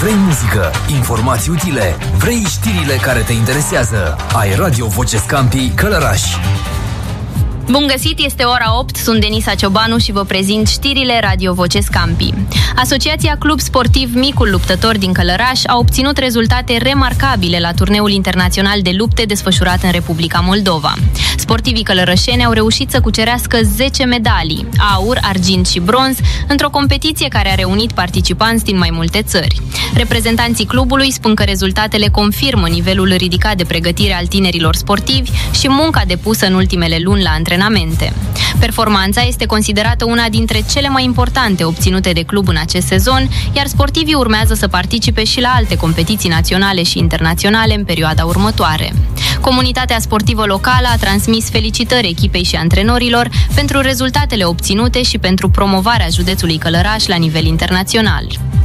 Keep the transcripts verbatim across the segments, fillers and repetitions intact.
Vrei muzică, informații utile, vrei știrile care te interesează. Ai Radio Voce Scampii Călăraș. Bun găsit, este ora opt, sunt Denisa Ciobanu și vă prezint știrile Radio Voce Scampii. Asociația Club Sportiv Micul Luptător din Călăraș a obținut rezultate remarcabile la turneul internațional de lupte desfășurat în Republica Moldova. Sportivii călărășeni au reușit să cucerească zece medalii, aur, argint și bronz, într-o competiție care a reunit participanți din mai multe țări. Reprezentanții clubului spun că rezultatele confirmă nivelul ridicat de pregătire al tinerilor sportivi și munca depusă în ultimele luni la antrenament. Performanța este considerată una dintre cele mai importante obținute de club în acest sezon, iar sportivii urmează să participe și la alte competiții naționale și internaționale în perioada următoare. Comunitatea sportivă locală a transmis felicitări echipei și antrenorilor pentru rezultatele obținute și pentru promovarea județului Călăraș la nivel internațional.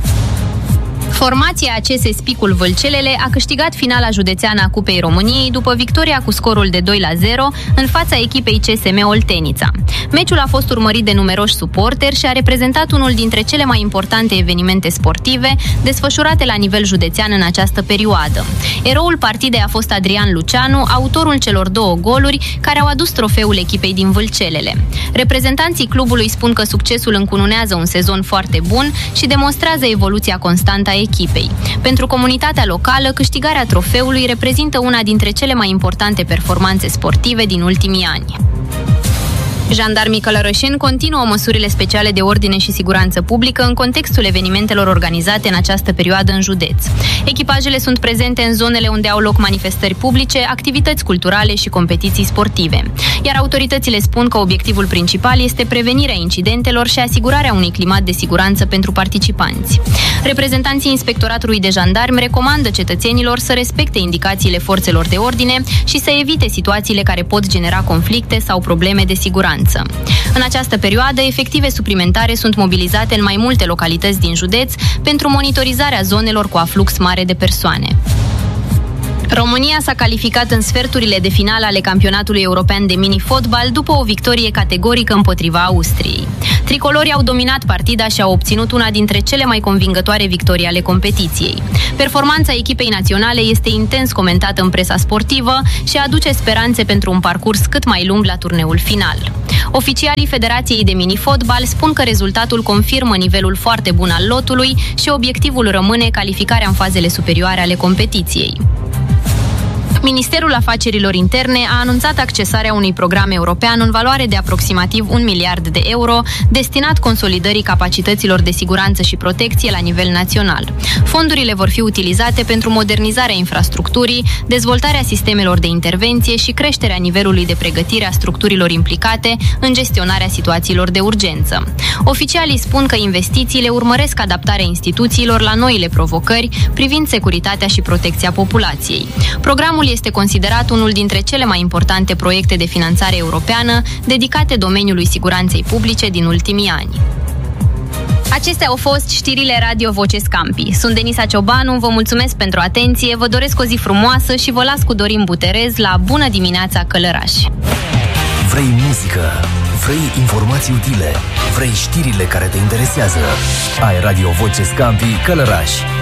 Formația A C S Spicul Vâlcelele a câștigat finala județeană a Cupei României după victoria cu scorul de doi la zero în fața echipei C S M Oltenița. Meciul a fost urmărit de numeroși suporteri și a reprezentat unul dintre cele mai importante evenimente sportive desfășurate la nivel județean în această perioadă. Eroul partidei a fost Adrian Luceanu, autorul celor două goluri care au adus trofeul echipei din Vâlcelele. Reprezentanții clubului spun că succesul încununează un sezon foarte bun și demonstrează evoluția constantă a echipei. Pentru comunitatea locală, câștigarea trofeului reprezintă una dintre cele mai importante performanțe sportive din ultimii ani. Jandarmii călărășeni continuă măsurile speciale de ordine și siguranță publică în contextul evenimentelor organizate în această perioadă în județ. Echipajele sunt prezente în zonele unde au loc manifestări publice, activități culturale și competiții sportive. Iar autoritățile spun că obiectivul principal este prevenirea incidentelor și asigurarea unui climat de siguranță pentru participanți. Reprezentanții Inspectoratului de Jandarmi recomandă cetățenilor să respecte indicațiile forțelor de ordine și să evite situațiile care pot genera conflicte sau probleme de siguranță. În această perioadă, efective suplimentare sunt mobilizate în mai multe localități din județ pentru monitorizarea zonelor cu aflux mare de persoane. România s-a calificat în sferturile de finală ale campionatului european de mini-fotbal după o victorie categorică împotriva Austriei. Tricolorii au dominat partida și au obținut una dintre cele mai convingătoare victorii ale competiției. Performanța echipei naționale este intens comentată în presa sportivă și aduce speranțe pentru un parcurs cât mai lung la turneul final. Oficialii Federației de Mini-Fotbal spun că rezultatul confirmă nivelul foarte bun al lotului și obiectivul rămâne calificarea în fazele superioare ale competiției. Ministerul Afacerilor Interne a anunțat accesarea unui program european în valoare de aproximativ un miliard de euro, destinat consolidării capacităților de siguranță și protecție la nivel național. Fondurile vor fi utilizate pentru modernizarea infrastructurii, dezvoltarea sistemelor de intervenție și creșterea nivelului de pregătire a structurilor implicate în gestionarea situațiilor de urgență. Oficialii spun că investițiile urmăresc adaptarea instituțiilor la noile provocări privind securitatea și protecția populației. Programul este considerat unul dintre cele mai importante proiecte de finanțare europeană dedicate domeniului siguranței publice din ultimii ani. Acestea au fost știrile Radio Voce Scampii. Sunt Denisa Ciobanu, vă mulțumesc pentru atenție, vă doresc o zi frumoasă și vă las cu Dorin Buterez la Bună dimineața Călăraș! Vrei muzică, vrei informații utile, vrei știrile care te interesează. Ai Radio Voce Scampii Călăraș.